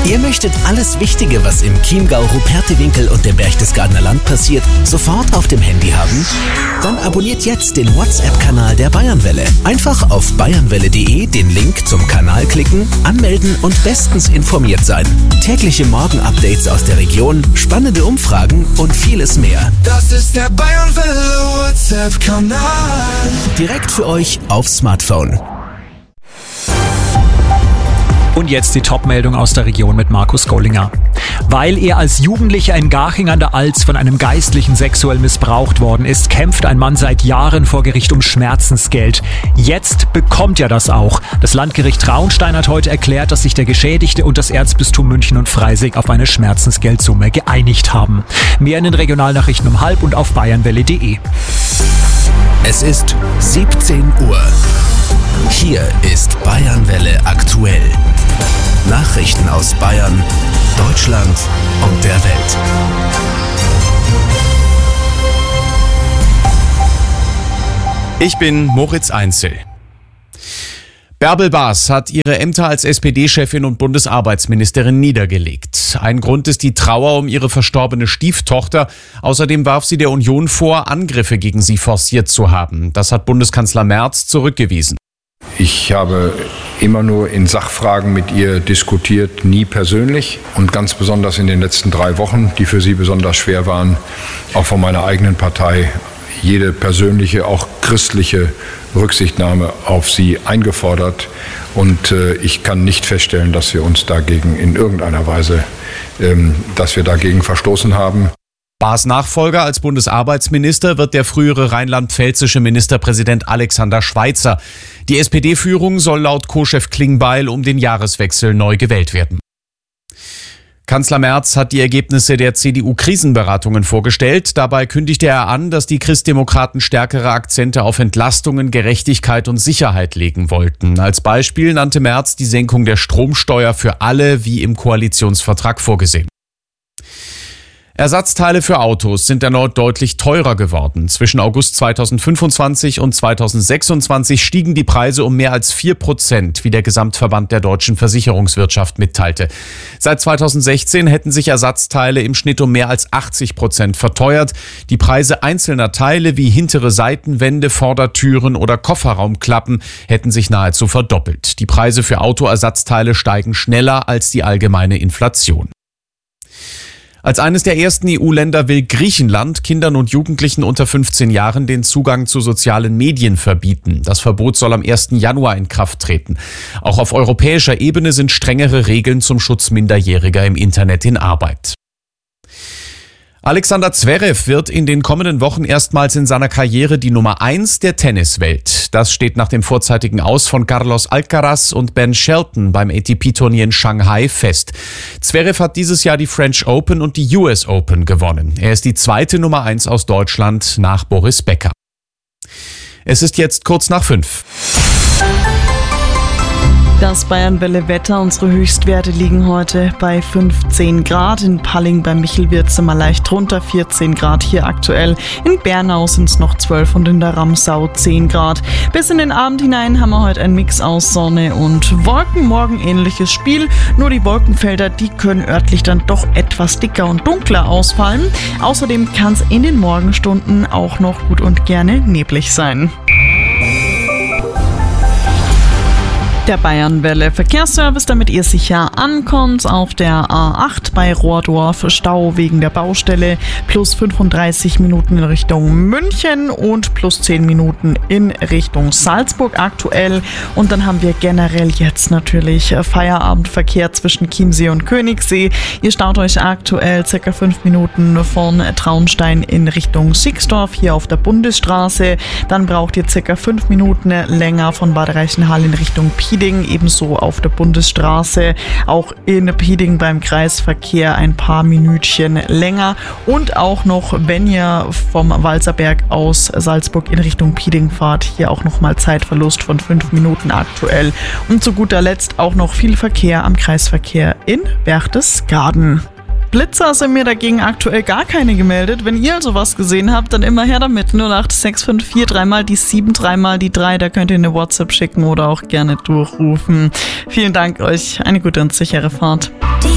Ihr möchtet alles Wichtige, was im Chiemgau, Rupertewinkel und dem Berchtesgadener Land passiert, sofort auf dem Handy haben? Dann abonniert jetzt den WhatsApp-Kanal der Bayernwelle. Einfach auf bayernwelle.de den Link zum Kanal klicken, anmelden und bestens informiert sein. Tägliche Morgen-Updates aus der Region, spannende Umfragen und vieles mehr. Das ist der Bayernwelle WhatsApp-Kanal. Direkt für euch aufs Smartphone. Und jetzt die Top-Meldung aus der Region mit Markus Gollinger. Weil er als Jugendlicher in Garching an der Alz von einem Geistlichen sexuell missbraucht worden ist, kämpft ein Mann seit Jahren vor Gericht um Schmerzensgeld. Jetzt bekommt er das auch. Das Landgericht Traunstein hat heute erklärt, dass sich der Geschädigte und das Erzbistum München und Freising auf eine Schmerzensgeldsumme geeinigt haben. Mehr in den Regionalnachrichten um 12 und auf bayernwelle.de. Es ist 17 Uhr. Hier ist Bayernwelle aktuell. Nachrichten aus Bayern, Deutschland und der Welt. Ich bin Moritz Einzel. Bärbel Baas hat ihre Ämter als SPD-Chefin und Bundesarbeitsministerin niedergelegt. Ein Grund ist die Trauer um ihre verstorbene Stieftochter. Außerdem warf sie der Union vor, Angriffe gegen sie forciert zu haben. Das hat Bundeskanzler Merz zurückgewiesen. Ich habe immer nur in Sachfragen mit ihr diskutiert, nie persönlich. Und ganz besonders in den letzten 3 Wochen, die für sie besonders schwer waren, auch von meiner eigenen Partei, jede persönliche, auch christliche Rücksichtnahme auf sie eingefordert. Und ich kann nicht feststellen, dass wir uns dagegen in irgendeiner Weise, dass wir dagegen verstoßen haben. Baas Nachfolger als Bundesarbeitsminister wird der frühere rheinland-pfälzische Ministerpräsident Alexander Schweitzer. Die SPD-Führung soll laut Co-Chef Klingbeil um den Jahreswechsel neu gewählt werden. Kanzler Merz hat die Ergebnisse der CDU-Krisenberatungen vorgestellt. Dabei kündigte er an, dass die Christdemokraten stärkere Akzente auf Entlastungen, Gerechtigkeit und Sicherheit legen wollten. Als Beispiel nannte Merz die Senkung der Stromsteuer für alle, wie im Koalitionsvertrag vorgesehen. Ersatzteile für Autos sind erneut deutlich teurer geworden. Zwischen August 2025 und 2026 stiegen die Preise um mehr als 4%, wie der Gesamtverband der deutschen Versicherungswirtschaft mitteilte. Seit 2016 hätten sich Ersatzteile im Schnitt um mehr als 80% verteuert. Die Preise einzelner Teile wie hintere Seitenwände, Vordertüren oder Kofferraumklappen hätten sich nahezu verdoppelt. Die Preise für Autoersatzteile steigen schneller als die allgemeine Inflation. Als eines der ersten EU-Länder will Griechenland Kindern und Jugendlichen unter 15 Jahren den Zugang zu sozialen Medien verbieten. Das Verbot soll am 1. Januar in Kraft treten. Auch auf europäischer Ebene sind strengere Regeln zum Schutz Minderjähriger im Internet in Arbeit. Alexander Zverev wird in den kommenden Wochen erstmals in seiner Karriere die Nummer 1 der Tenniswelt. Das steht nach dem vorzeitigen Aus von Carlos Alcaraz und Ben Shelton beim ATP-Turnier in Shanghai fest. Zverev hat dieses Jahr die French Open und die US Open gewonnen. Er ist die zweite Nummer 1 aus Deutschland nach Boris Becker. Es ist jetzt kurz nach 5. Das Bayernwelle-Wetter, unsere Höchstwerte liegen heute bei 15 Grad. In Palling bei Michelwirz sind wir leicht drunter, 14 Grad hier aktuell. In Bernau sind es noch 12 und in der Ramsau 10 Grad. Bis in den Abend hinein haben wir heute einen Mix aus Sonne und Wolken. Morgen ähnliches Spiel, nur die Wolkenfelder, die können örtlich dann doch etwas dicker und dunkler ausfallen. Außerdem kann es in den Morgenstunden auch noch gut und gerne neblig sein. Der Bayernwelle Verkehrsservice, damit ihr sicher ankommt. Auf der A8 bei Rohrdorf Stau wegen der Baustelle, plus 35 Minuten in Richtung München und plus 10 Minuten in Richtung Salzburg aktuell. Und dann haben wir generell jetzt natürlich Feierabendverkehr zwischen Chiemsee und Königssee. Ihr staut euch aktuell circa 5 Minuten von Traunstein in Richtung Sixdorf hier auf der Bundesstraße. Dann braucht ihr circa 5 Minuten länger von Bad Reichenhall in Richtung Pieding, ebenso auf der Bundesstraße, auch in Pieding beim Kreisverkehr ein paar Minütchen länger und auch noch, wenn ihr vom Walzerberg aus Salzburg in Richtung Pieding fahrt, hier auch nochmal Zeitverlust von 5 Minuten aktuell und zu guter Letzt auch noch viel Verkehr am Kreisverkehr in Berchtesgaden. Blitzer sind mir dagegen aktuell gar keine gemeldet. Wenn ihr also was gesehen habt, dann immer her damit. 08654 3 die 7, 3 die 3. Da könnt ihr eine WhatsApp schicken oder auch gerne durchrufen. Vielen Dank euch. Eine gute und sichere Fahrt.